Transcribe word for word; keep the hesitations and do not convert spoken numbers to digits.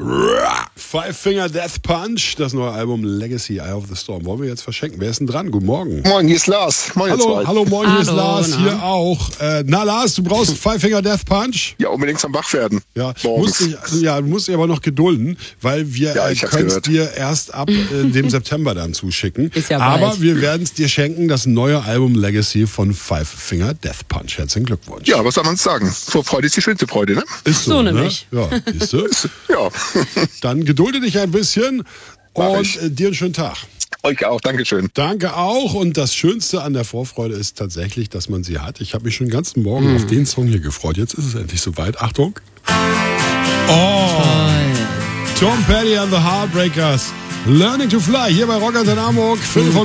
Five Finger Death Punch, das neue Album Legacy, Eye of the Storm. Wollen wir jetzt verschenken? Wer ist denn dran? Guten Morgen. Moin, hier ist Lars. Moin, hallo, hallo, moin, hier ist Hallo, Lars, na. hier auch. Äh, na Lars, du brauchst Five Finger Death Punch? Ja, unbedingt zum Wach werden. Ja, musst dich, ja, du musst dich aber noch gedulden, weil wir Ja, äh, ich hab's können es gehört. dir erst ab äh, dem September dann zuschicken. Ist ja aber bald. wir werden es dir schenken, das neue Album Legacy von Five Finger Death Punch. Herzlichen Glückwunsch. Ja, was soll man sagen? Vorfreude ist die schönste Freude, ne? ist so ne? nämlich. Ja, siehst du? Ja. Dann gedulde dich ein bisschen Mach und ich. äh, dir einen schönen Tag. Euch auch, Dankeschön. Danke auch. Und das Schönste an der Vorfreude ist tatsächlich, dass man sie hat. Ich habe mich schon den ganzen Morgen auf den Song hier gefreut. Jetzt ist es endlich soweit. Achtung. Oh. Tom Petty and the Heartbreakers. Learning to Fly. Hier bei Rock and Hamburg.